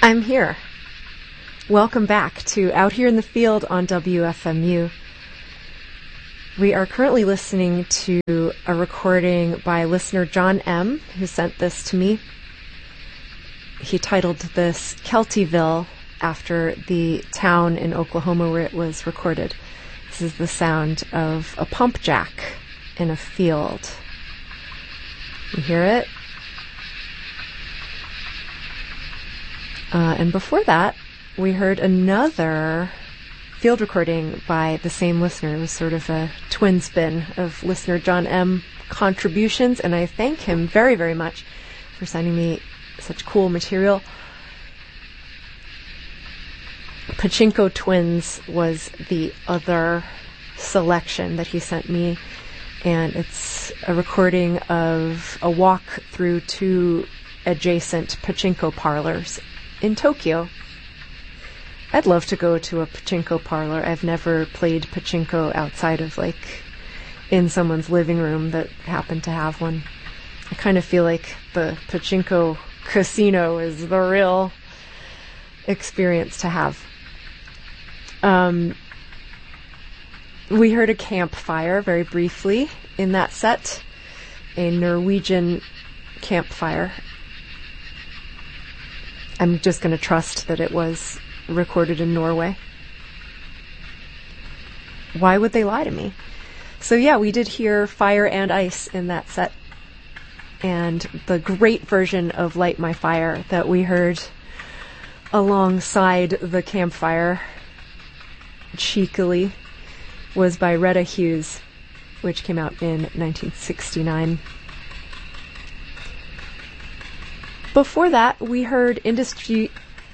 I'm here. Welcome back to Out Here in the Field on WFMU. We are currently listening to a recording by listener John M., who sent this to me. He titled this Keltyville, after the town in Oklahoma where it was recorded. This is the sound of a pump jack in a field. You hear it? And before that, we heard another field recording by the same listener. It was sort of a twin spin of listener John M. contributions, and I thank him very, very much for sending me such cool material. Pachinko Twins was the other selection that he sent me, and it's a recording of a walk through two adjacent pachinko parlors in Tokyo. I'd love to go to a pachinko parlor. I've never played pachinko outside of, in someone's living room that happened to have one. I kind of feel like the pachinko casino is the real experience to have. We heard a campfire very briefly in that set, a Norwegian campfire. I'm just going to trust that it was recorded in Norway. Why would they lie to me? So yeah, we did hear Fire and Ice in that set, and the great version of Light My Fire that we heard alongside the campfire cheekily was by Retta Hughes, which came out in 1969. Before that, we heard Industry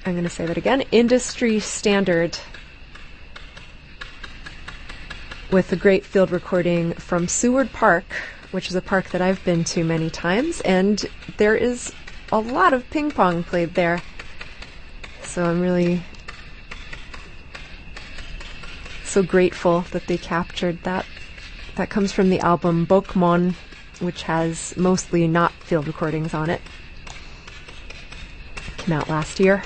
Standard with a great field recording from Seward Park, which is a park that I've been to many times, and there is a lot of ping pong played there. So I'm really so grateful that they captured that. That comes from the album Bokmon, which has mostly not field recordings on it. Came out last year.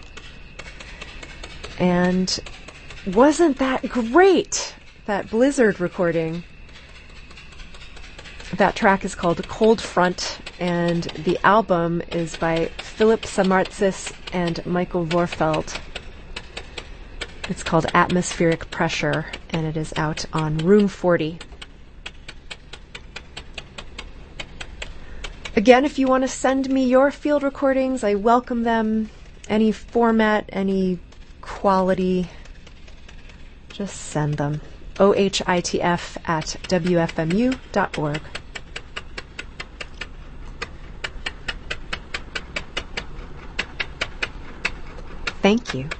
And wasn't that great? That Blizzard recording. That track is called Cold Front, and the album is by Philip Samartzis and Michael Vorfeld. It's called Atmospheric Pressure, and it is out on Room 40. Again, if you want to send me your field recordings, I welcome them. Any format, any quality, just send them. ohitf@wfmu.org. Thank you.